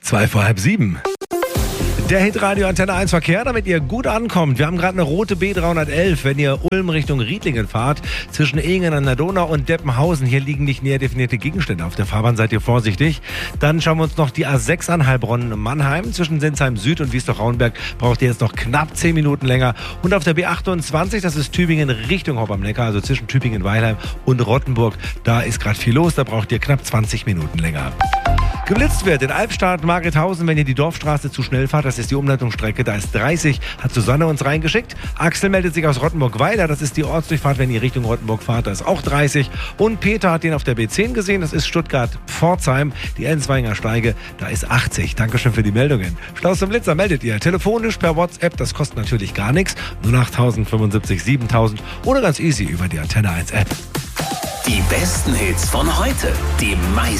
6:55. Der Hitradio Antenne 1 Verkehr, damit ihr gut ankommt. Wir haben gerade eine rote B311, wenn ihr Ulm Richtung Riedlingen fahrt, zwischen Ehingen an der Donau und Deppenhausen. Hier liegen nicht näher definierte Gegenstände auf der Fahrbahn, seid ihr vorsichtig. Dann schauen wir uns noch die A6 an, Heilbronn-Mannheim. Zwischen Sinsheim Süd und Wiesloch-Rauenberg braucht ihr jetzt noch knapp 10 Minuten länger. Und auf der B28, das ist Tübingen Richtung Hopp am Neckar, also zwischen Tübingen-Weilheim und Rottenburg. Da ist gerade viel los, da braucht ihr knapp 20 Minuten länger. Geblitzt wird in Albstadt, Margrethausen, wenn ihr die Dorfstraße zu schnell fahrt, das ist die Umleitungsstrecke, da ist 30, hat Susanne uns reingeschickt. Axel meldet sich aus Rottenburg-Weiler, das ist die Ortsdurchfahrt, wenn ihr Richtung Rottenburg fahrt, da ist auch 30. Und Peter hat den auf der B10 gesehen, das ist Stuttgart-Pforzheim, die Ellenzweiger Steige, da ist 80. Dankeschön für die Meldungen. Schlau zum Blitzer meldet ihr telefonisch per WhatsApp, das kostet natürlich gar nichts, 08000 75 7000 oder ganz easy über die Antenne 1 App. Die besten Hits von heute, die meisten